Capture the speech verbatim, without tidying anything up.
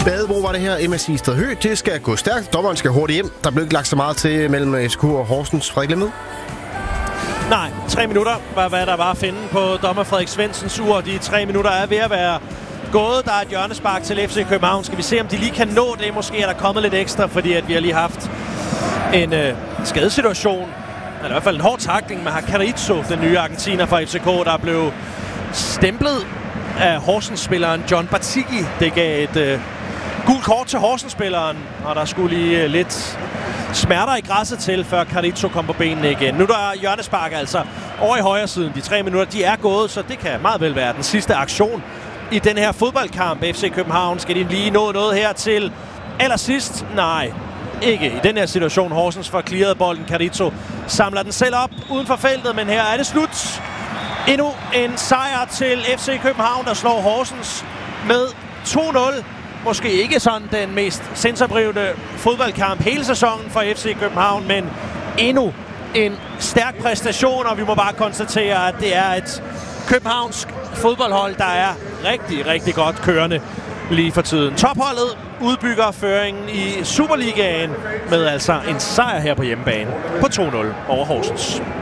Badebro var det her. M S I Stadhø. Det skal gå stærkt. Dommeren skal hurtigt hjem. Der blev ikke lagt så meget til mellem F C K og Horsens. Frederik Lemmed? Nej, tre minutter var, hvad der var at finde på dommer Frederik Svendsens ur. De tre minutter er ved at være gået. Der er et hjørnespark til F C København. Skal vi se, om de lige kan nå det? Måske er der kommet lidt ekstra, fordi at vi har lige haft en øh, skadesituation. Eller i hvert fald en hård tackling med Carrizo, den nye argentiner fra F C K, der blev stemplet af Horsens-spilleren John Batigi. Det gav et øh, gult kort til Horsens-spilleren, og der skulle lige øh, lidt smerter i græsset til, før Carrizo kom på benene igen. Nu der er hjørnespark altså over i højre siden. De tre minutter, de er gået, så det kan meget vel være den sidste aktion i den her fodboldkamp. F C København, skal de lige nå noget her til allersidst? Nej, ikke i den her situation. Horsens får clearet bolden. Carrizo samler den selv op uden for feltet, men her er det slut. Endnu en sejr til F C København, der slår Horsens med to nul. Måske ikke sådan den mest sensobrivende fodboldkamp hele sæsonen for F C København, men endnu en stærk præstation, og vi må bare konstatere, at det er et københavnsk fodboldhold, der er rigtig, rigtig godt kørende lige for tiden. Topholdet udbygger føringen i Superligaen med altså en sejr her på hjemmebane på to nul over Horsens.